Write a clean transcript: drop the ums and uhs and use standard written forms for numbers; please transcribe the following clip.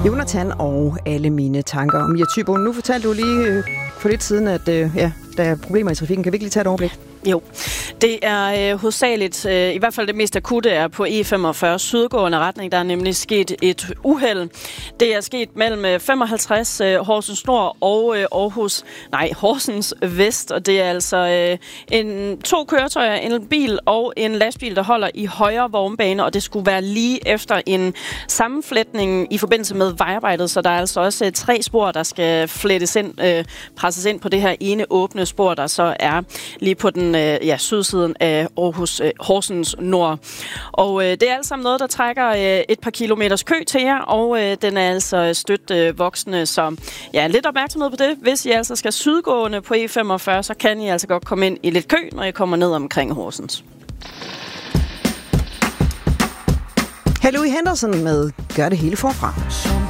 Jonathan og alle mine tanker om Mia Thyboe. Nu fortalte du lige for lidt siden, at der er problemer i trafikken. Kan vi ikke lige tage et overblik? Jo, det er hovedsageligt, i hvert fald det mest akutte er på E45 sydgående retning. Der er nemlig sket et uheld. Det er sket mellem 55 Horsens Nord og Horsens Vest. Og det er altså to køretøjer, en bil og en lastbil, der holder i højre vognbane. Og det skulle være lige efter en sammenflætning i forbindelse med vejarbejdet. Så der er altså også 3 spor, der skal presses ind på det her ene åbne spor, der så er lige på den sydsiden af Horsens Nord. Og det er altså noget, der trækker et par kilometers kø til jer, og den er altså stødt voksende, så lidt opmærksomhed på det. Hvis I altså skal sydgående på E45, så kan I altså godt komme ind i lidt kø, når I kommer ned omkring Horsens. Louis Henderson med Gør det hele forfra.